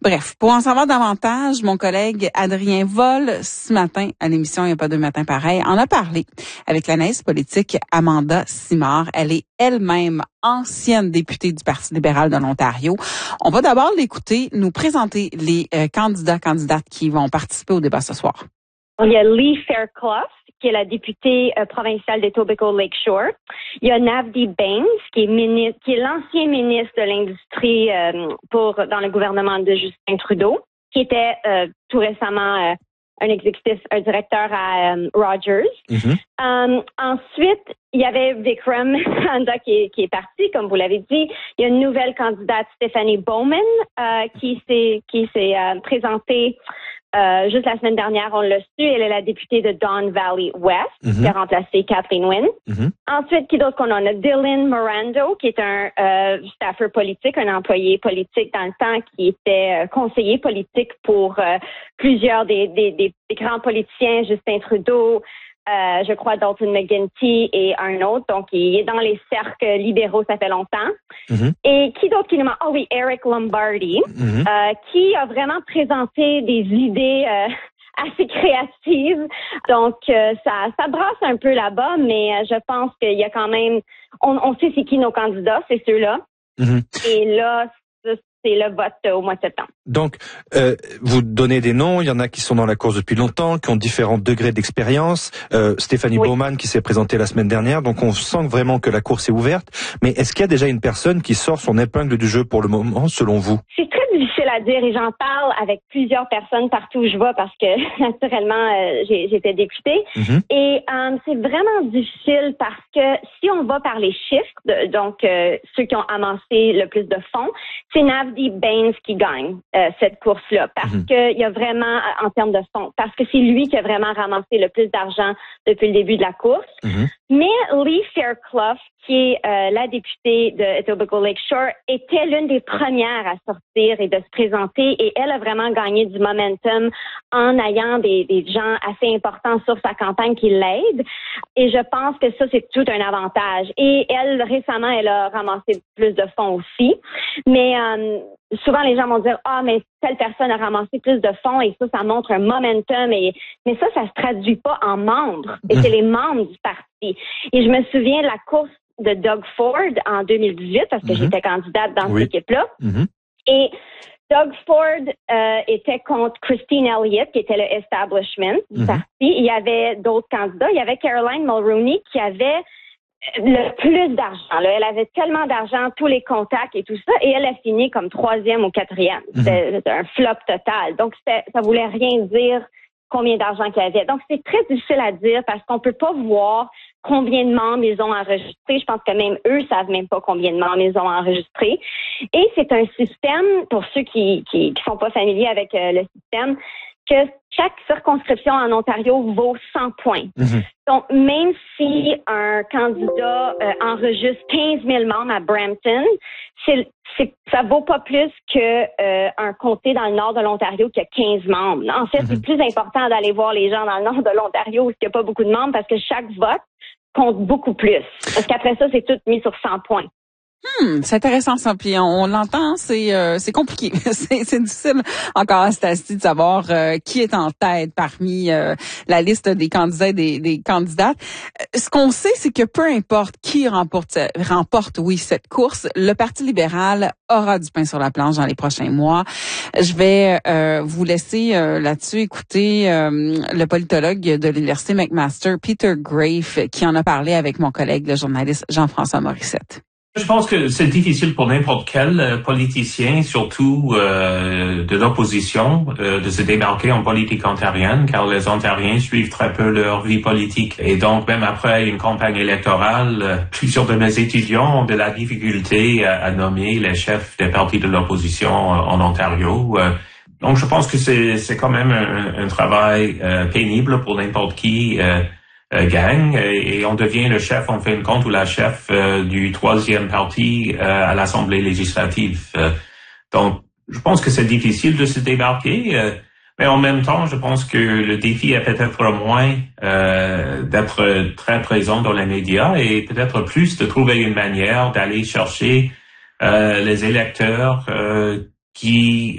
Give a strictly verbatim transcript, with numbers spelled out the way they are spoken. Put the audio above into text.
Bref, pour en savoir davantage, mon collègue Adrien Vol, ce matin, à l'émission Il n'y a pas deux matins pareils, en a parlé avec l'analyste politique Amanda Simard. Elle est elle-même ancienne députée du Parti libéral de l'Ontario. On va d'abord l'écouter nous présenter les euh, candidats, candidates qui vont participer au débat ce soir. Il y a Lee Fairclough, qui est la députée euh, provinciale d'Etobicoke Lakeshore. Il y a Navdeep Bains, qui est ministre, qui est l'ancien ministre de l'Industrie euh, pour dans le gouvernement de Justin Trudeau, qui était euh, tout récemment euh, un exécutif, un directeur à euh, Rogers. Mm-hmm. Um, ensuite, il y avait Vikram Handa qui est, qui est parti, comme vous l'avez dit. Il y a une nouvelle candidate, Stephanie Bowman, euh, qui s'est qui s'est euh, présentée Euh, juste la semaine dernière, on l'a su. Elle est la députée de Don Valley West, mm-hmm. qui a remplacé Kathleen Wynne. Mm-hmm. Ensuite, qui d'autre qu'on a? On a Dylan Morando, qui est un euh, staffer politique, un employé politique dans le temps, qui était euh, conseiller politique pour euh, plusieurs des, des, des, des grands politiciens, Justin Trudeau, Euh, je crois Dalton McGuinty et un autre. Donc, il est dans les cercles libéraux, ça fait longtemps. Mm-hmm. Et qui d'autre qui nous manque? Oh oui, Eric Lombardi, mm-hmm. euh, qui a vraiment présenté des idées euh, assez créatives. Donc, euh, ça, ça brasse un peu là-bas, mais euh, je pense qu'il y a quand même... On, on sait c'est qui nos candidats, c'est ceux-là. Mm-hmm. Et là, c'est le vote au mois de septembre. Donc, euh, vous donnez des noms. Il y en a qui sont dans la course depuis longtemps, qui ont différents degrés d'expérience. Euh, Stephanie oui. Bowman qui s'est présentée la semaine dernière. Donc, on sent vraiment que la course est ouverte. Mais est-ce qu'il y a déjà une personne qui sort son épingle du jeu pour le moment, selon vous? C'est très difficile à dire et j'en parle avec plusieurs personnes partout où je vais parce que, naturellement, euh, j'ai, j'étais députée. Mm-hmm. Et euh, c'est vraiment difficile parce que si on va par les chiffres, de, donc euh, ceux qui ont amassé le plus de fonds, c'est Navdeep Bains qui gagne euh, cette course-là parce mm-hmm. qu'il y a vraiment, en termes de fonds, parce que c'est lui qui a vraiment ramassé le plus d'argent depuis le début de la course. Mm-hmm. Mais Lee Fairclough, qui est euh, la députée de Etobicoke Lakeshore, était l'une des premières à sortir et de se présenter et elle a vraiment gagné du momentum en ayant des, des gens assez importants sur sa campagne qui l'aident. Et je pense que ça, c'est tout un avantage. Et elle, récemment, elle a ramassé plus de fonds aussi. Mais euh, souvent, les gens vont dire « Ah, mais telle personne a ramassé plus de fonds et ça, ça montre un momentum. » et Mais ça, ça se traduit pas en membres. Et c'est les membres du parti. Et je me souviens de la course de Doug Ford en deux mille dix-huit parce que mm-hmm. j'étais candidate dans oui. cette équipe-là. Mm-hmm. Et Doug Ford euh, était contre Christine Elliott, qui était le establishment du mm-hmm. parti. Il y avait d'autres candidats. Il y avait Caroline Mulroney qui avait le plus d'argent. Là. Elle avait tellement d'argent, tous les contacts et tout ça, et elle a fini comme troisième ou quatrième. Mm-hmm. C'était, c'était un flop total. Donc, c'était, ça voulait rien dire combien d'argent qu'il y avait. Donc, c'est très difficile à dire parce qu'on peut pas voir combien de membres ils ont enregistrés. Je pense que même eux savent même pas combien de membres ils ont enregistrés. Et c'est un système, pour ceux qui qui, qui sont pas familiers avec euh, le système, que chaque circonscription en Ontario vaut cent points. Mm-hmm. Donc, même si un candidat euh, enregistre quinze mille membres à Brampton, c'est, c'est, ça vaut pas plus que euh, un comté dans le nord de l'Ontario qui a quinze membres. En fait, mm-hmm. c'est plus important d'aller voir les gens dans le nord de l'Ontario où il n'y a pas beaucoup de membres parce que chaque vote compte beaucoup plus. Parce qu'après ça, c'est tout mis sur cent points. Hmm, c'est intéressant ça. Puis on, on l'entend, c'est euh, c'est compliqué. c'est, c'est difficile encore à ce stade-ci de savoir euh, qui est en tête parmi euh, la liste des candidats et des, des candidates. Ce qu'on sait, c'est que peu importe qui remporte, remporte, oui, cette course, le Parti libéral aura du pain sur la planche dans les prochains mois. Je vais euh, vous laisser euh, là-dessus écouter euh, le politologue de l'Université McMaster, Peter Graefe, qui en a parlé avec mon collègue, le journaliste Jean-François Morissette. Je pense que c'est difficile pour n'importe quel euh, politicien, surtout euh, de l'opposition, euh, de se démarquer en politique ontarienne, car les Ontariens suivent très peu leur vie politique. Et donc, même après une campagne électorale, euh, plusieurs de mes étudiants ont de la difficulté à, à nommer les chefs des partis de l'opposition euh, en Ontario. Euh, donc, je pense que c'est, c'est quand même un, un travail euh, pénible pour n'importe qui. Euh, Euh, gagne et, et on devient le chef, en fin de compte, ou la chef euh, du troisième parti euh, à l'Assemblée législative. Euh, donc, je pense que c'est difficile de se démarquer, euh, mais en même temps, je pense que le défi est peut-être moins euh, d'être très présent dans les médias et peut-être plus de trouver une manière d'aller chercher euh, les électeurs euh, qui